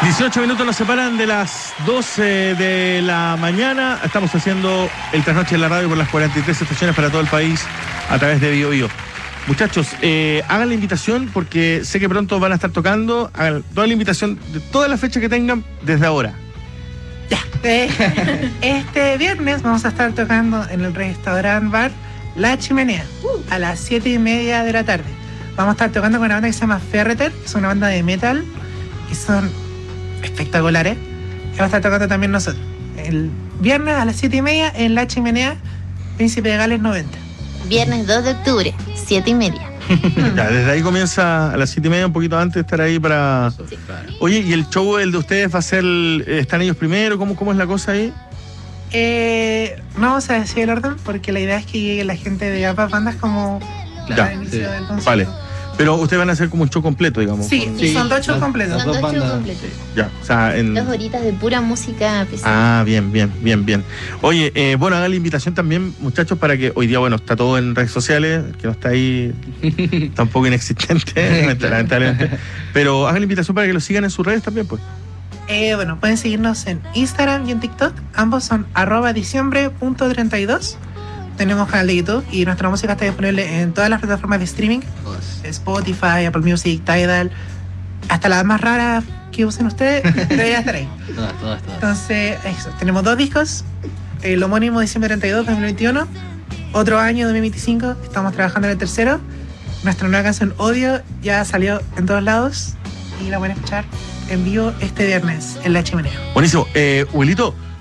18 minutos nos separan de las 12 de la mañana. Estamos haciendo el Trasnoche en la radio por las 43 estaciones para todo el país a través de Bio Bio. Muchachos, hagan la invitación porque sé que pronto van a estar tocando. Hagan toda la invitación de todas las fechas que tengan desde ahora. Ya. Este viernes vamos a estar tocando en el restaurant bar La Chimenea a las 7:30 de la tarde. Vamos a estar tocando con una banda que se llama Ferreter, que es una banda de metal y son espectaculares. Y vamos a estar tocando también nosotros. El viernes a las 7:30 en La Chimenea, Príncipe de Gales 90. Viernes 2 de octubre, 7:30. Ya, desde ahí comienza a las 7:30, un poquito antes de estar ahí para... Sí. Oye, ¿y el show, el de ustedes, va a ser... ¿Están ellos primero? ¿Cómo es la cosa ahí? No vamos a decir el orden porque la idea es que llegue la gente de ambas bandas como Ya, al inicio del concierto. Vale. Pero ustedes van a hacer como un show completo, digamos. Sí, son 2 shows completos. Son 2 shows completos. Ya, o sea, 2 horitas de pura música pesada. Ah, bien. Oye, bueno, hagan la invitación también, muchachos, para que hoy día, bueno, está todo en redes sociales, que no está ahí, está un poco inexistente, lamentablemente. Pero hagan la invitación para que lo sigan en sus redes también, pues. Bueno, pueden seguirnos en Instagram y en TikTok. Ambos son @diciembre.32. Tenemos canal de YouTube y nuestra música está disponible en todas las plataformas de streaming. Spotify, Apple Music, Tidal. Hasta las más raras que usen ustedes, debería estar ahí. Todas. Entonces, eso. Tenemos 2 discos. El homónimo diciembre 32, 2021. Otro año, 2025. Estamos trabajando en el tercero. Nuestra nueva canción, Odio, ya salió en todos lados. Y la pueden escuchar en vivo este viernes en La Chimenea. Buenísimo. Huelito,